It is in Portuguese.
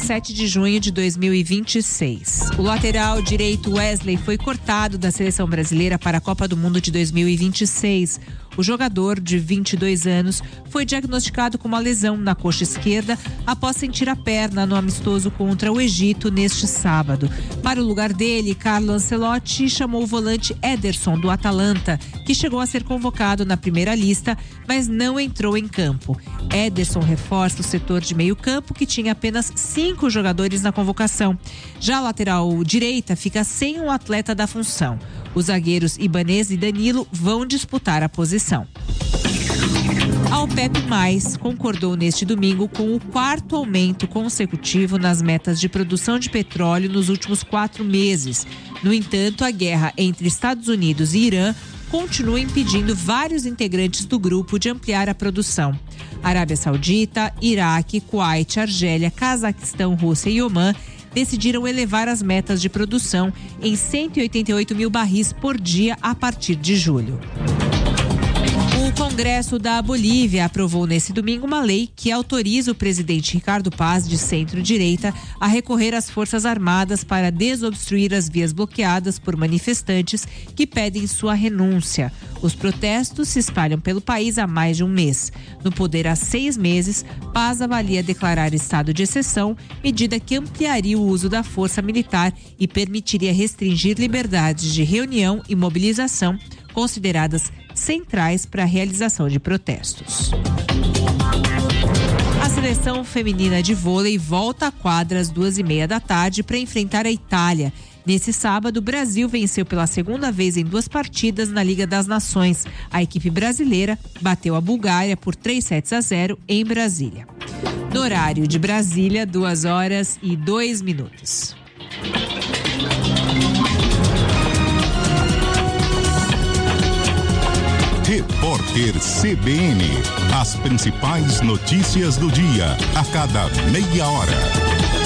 7 de junho de 2026. O lateral direito Wesley foi cortado da seleção brasileira para a Copa do Mundo de 2026. O jogador, de 22 anos, foi diagnosticado com uma lesão na coxa esquerda após sentir a perna no amistoso contra o Egito neste sábado. Para o lugar dele, Carlo Ancelotti chamou o volante Ederson, do Atalanta, que chegou a ser convocado na primeira lista, mas não entrou em campo. Ederson reforça o setor de meio-campo, que tinha apenas 5 jogadores na convocação. Já a lateral direita fica sem um atleta da função. Os zagueiros Ibanez e Danilo vão disputar a posição. A OPEP+, concordou neste domingo com o 4º aumento consecutivo nas metas de produção de petróleo nos últimos 4 meses. No entanto, a guerra entre Estados Unidos e Irã continua impedindo vários integrantes do grupo de ampliar a produção. Arábia Saudita, Iraque, Kuwait, Argélia, Cazaquistão, Rússia e Omã decidiram elevar as metas de produção em 188 mil barris por dia a partir de julho. O Congresso da Bolívia aprovou nesse domingo uma lei que autoriza o presidente Ricardo Paz, de centro-direita, a recorrer às Forças Armadas para desobstruir as vias bloqueadas por manifestantes que pedem sua renúncia. Os protestos se espalham pelo país há mais de um mês. No poder há 6 meses, Paz avalia declarar estado de exceção, medida que ampliaria o uso da força militar e permitiria restringir liberdades de reunião e mobilização, consideradas centrais para a realização de protestos. A seleção feminina de vôlei volta à quadra às 2h30 da tarde para enfrentar a Itália. Nesse sábado, o Brasil venceu pela 2ª vez em 2 partidas na Liga das Nações. A equipe brasileira bateu a Bulgária por 3-0 em Brasília. No horário de Brasília, 2h02. Repórter CBN. As principais notícias do dia, a cada meia hora.